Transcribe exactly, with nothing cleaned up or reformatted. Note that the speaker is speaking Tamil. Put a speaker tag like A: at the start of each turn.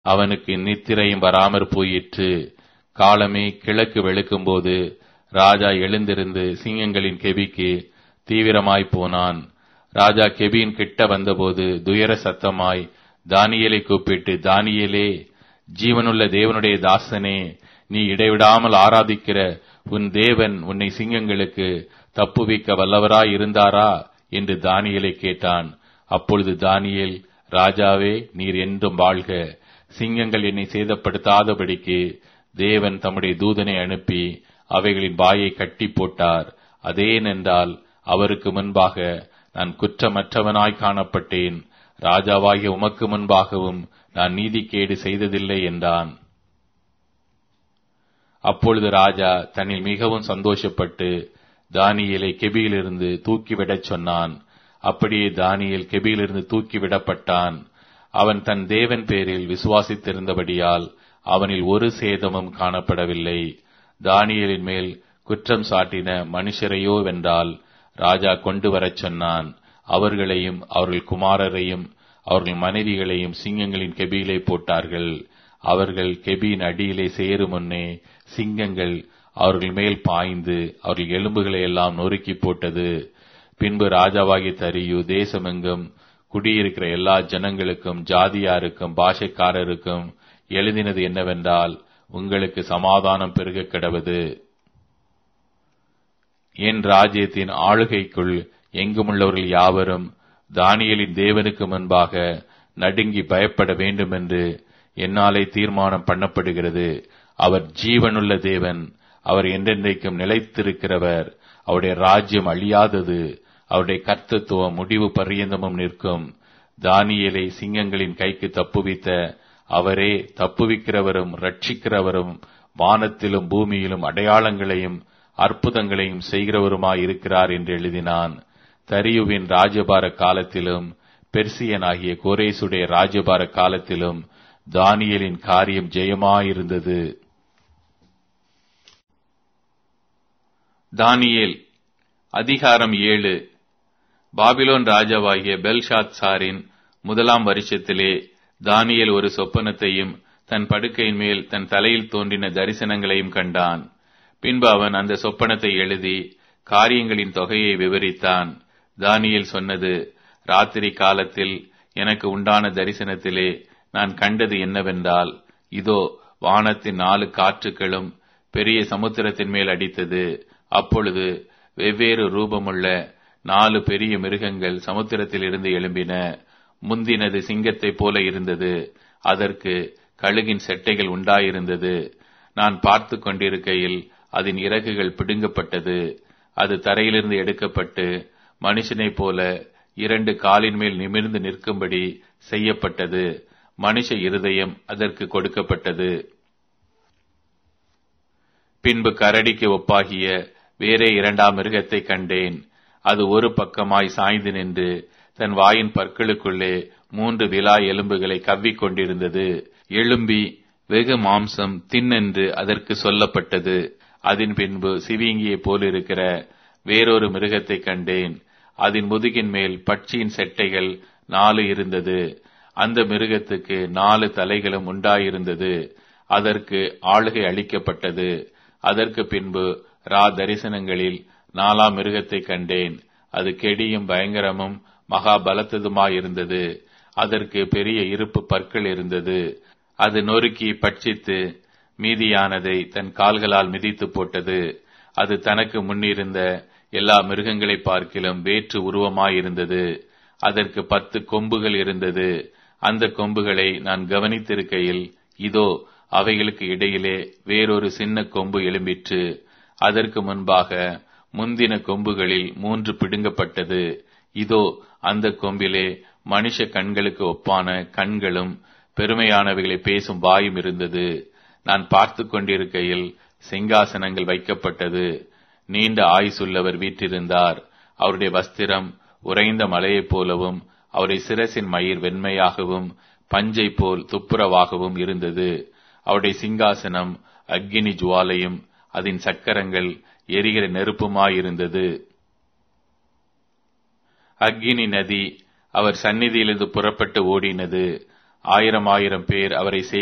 A: அவனுக்கு நித்திரையும் வராமற் போயிற்று. காலமே கிழக்கு வெளுக்கும்போது ராஜா எழுந்திருந்து சிங்கங்களின் கெபிக்கு தீவிரமாய் போனான். ராஜா கெபியின் கிட்ட வந்தபோது துயர சத்தமாய் தானியேலை கூப்பிட்டு, தானியேலே, ஜீவனுள்ள தேவனுடைய தாசனே, நீ இடைவிடாமல் ஆராதிக்கிற உன் தேவன் உன்னை சிங்கங்களுக்கு தப்புவிக்க வல்லவராய் இருந்தாரா என்று தானியேலை கேட்டான். அப்பொழுது தானியேல், ராஜாவே, நீர் என்றும் வாழ்க. சிங்கங்கள் என்னை சேதப்படுத்தாதபடிக்கு தேவன் தம்முடைய தூதனை அனுப்பி அவைகளின் வாயை கட்டி போட்டார். அதேனென்றால் அவருக்கு முன்பாக நான் குற்றமற்றவனாய் காணப்பட்டேன். ராஜாவாகிய உமக்கு முன்பாகவும் நான் நீதிக்கேடு செய்ததில்லை என்றான். அப்பொழுது ராஜா தன்னில் மிகவும் சந்தோஷப்பட்டு தானியேலை கெபியிலிருந்து தூக்கிவிடச் சொன்னான். அப்படியே தானியேல் கெபியிலிருந்து தூக்கிவிடப்பட்டான். அவன் தன் தேவன் பேரில் விசுவாசித்திருந்தபடியால் அவனில் ஒரு சேதமும் காணப்படவில்லை. தானியேலின் மேல் குற்றம் சாட்டின மனுஷரையோ வென்றால் ராஜா கொண்டு வரச் சொன்னான். அவர்களையும் அவர்கள் குமாரரையும் அவர்கள் மனைவிகளையும் சிங்கங்களின் கெபியிலே போட்டார்கள். அவர்கள் கெபியின் அடியிலே சேரும் முன்னே சிங்கங்கள் அவர்கள் மேல் பாய்ந்து அவர்கள் எலும்புகளை எல்லாம் நொறுக்கி போட்டது. பின்பு ராஜாவாகிய தரியு தேசமெங்கும் குடியிருக்கிற எல்லா ஜனங்களுக்கும் ஜாதியாருக்கும் பாஷைக்காரருக்கும் எழுதினது என்னவென்றால், உங்களுக்கு சமாதானம் பெருக கிடவது. என் ராஜ்யத்தின் ஆளுகைக்குள் எங்குமுள்ளவர்கள் யாவரும் தானியேலின் தேவனுக்கு முன்பாக நடுங்கி பயப்பட வேண்டும் என்று என்னாலே தீர்மானம் பண்ணப்படுகிறது. அவர் ஜீவனுள்ள தேவன், அவர் என்றென்றைக்கும் நிலைத்திருக்கிறவர். அவருடைய ராஜ்யம் அழியாதது, அவருடைய கர்த்தத்துவம் முடிவு பரியந்தமும் நிற்கும். தானியேலை சிங்கங்களின் கைக்கு தப்புவித்த அவரே தப்புவிக்கிறவரும் ரட்சிக்கிறவரும் வானத்திலும் பூமியிலும் அடையாளங்களையும் அற்புதங்களையும் செய்கிறவருமாயிருக்கிறார் என்று எழுதினான். தரியுவின் ராஜபார காலத்திலும் பெர்சியனாகிய கோரேசுடைய ராஜபார காலத்திலும் தானியேலின் காரியம் ஜெயமாயிருந்தது. தானியேல் அதிகாரம் ஏழு. பாபிலோன் ராஜாவாகிய பெல்ஷாத்சாரின் முதலாம் வருஷத்திலே தானியேல் ஒரு சொப்பனத்தையும் தன் படுக்கையின் மேல் தன் தலையில் தோன்றின தரிசனங்களையும் கண்டான். பின்பு அவன் அந்த சொப்பனத்தை எழுதி காரியங்களின் தொகையை விவரித்தான். தானியேல் சொன்னது, ராத்திரி காலத்தில் எனக்கு உண்டான தரிசனத்திலே நான் கண்டது என்னவென்றால், இதோ வானத்தின் நாலு காற்றுகளும் பெரிய சமுத்திரத்தின் மேல் அடித்தது. அப்பொழுது வெவ்வேறு ரூபமுள்ள நாலு பெரிய மிருகங்கள் சமுத்திரத்தில் இருந்து எழும்பின. முந்தினது சிங்கத்தைப் போல இருந்தது, அதற்கு கழுகின் செட்டைகள் உண்டாயிருந்தது. நான் பார்த்து கொண்டிருக்கையில் அதன் இறகுகள் பிடுங்கப்பட்டது. அது தரையிலிருந்து எடுக்கப்பட்டு மனுஷனைப் போல இரண்டு காலின் மேல் நிமிர்ந்து நிற்கும்படி செய்யப்பட்டது. மனுஷ இருதயம் அதற்கு கொடுக்கப்பட்டது. பின்பு கரடிக்கு ஒப்பாகிய வேறே இரண்டாம் மிருகத்தை கண்டேன். அது ஒரு பக்கமாய் சாய்ந்து நின்று தன் வாயின் பற்களுக்குள்ளே மூன்று விலா எலும்புகளை கவ்விக் கொண்டிருந்தது. எழும்பி வெகு மாம்சம் தின்னென்று அதற்கு சொல்லப்பட்டது. அதன் பின்பு சிவிங்கியை போலிருக்கிற வேறொரு மிருகத்தை கண்டேன். அதன் முதுகின் மேல் பட்சியின் செட்டைகள் நாலு இருந்தது. அந்த மிருகத்துக்கு நாலு தலைகளும் உண்டாயிருந்தது. அதற்கு ஆளுகை அளிக்கப்பட்டது. அதற்கு பின்பு ரா தரிசனங்களில் நாலாம் மிருகத்தை கண்டேன். அது கெடியும் பயங்கரமும் மகா பலத்ததுமாயிருந்தது. அதற்கு பெரிய இருப்பு பற்கள் இருந்தது. அது நொறுக்கி பட்சித்து மீதியானதை தன் கால்களால் மிதித்து போட்டது. அது தனக்கு முன்னிருந்த எல்லா மிருகங்களை பார்க்கிலும் வேற்று உருவமாயிருந்தது. அதற்கு பத்து கொம்புகள் இருந்தது. அந்த கொம்புகளை நான் கவனித்திருக்கையில், இதோ அவைகளுக்கு இடையிலே வேறொரு சின்ன கொம்பு எழும்பிற்று. அதற்கு முன்பாக முந்தின கொம்புகளில் மூன்று பிடுங்கப்பட்டது. இதோ அந்த கொம்பிலே மனுஷ கண்களுக்கு ஒப்பான கண்களும் பெருமையானவைகளை பேசும் வாயும் இருந்தது. நான் பார்த்து கொண்டிருக்கையில் சிங்காசனங்கள் வைக்கப்பட்டது. நீண்ட ஆயுசுள்ளவர் வீற்றிருந்தார். அவருடைய வஸ்திரம் உறைந்த மலையைப் போலவும் அவருடைய சிரசின் மயிர் வெண்மையாகவும் பஞ்சை போல் துப்புரவாகவும் இருந்தது. அவருடைய சிங்காசனம் அக்கினி ஜுவாலையும் அதன் சக்கரங்கள் எரிகிற நெருப்புமாயிருந்தது. அக்கினி நதி அவர் சந்நிதியிலிருந்து புறப்பட்டு ஓடினது. ஆயிரம் ஆயிரம் பேர் அவரை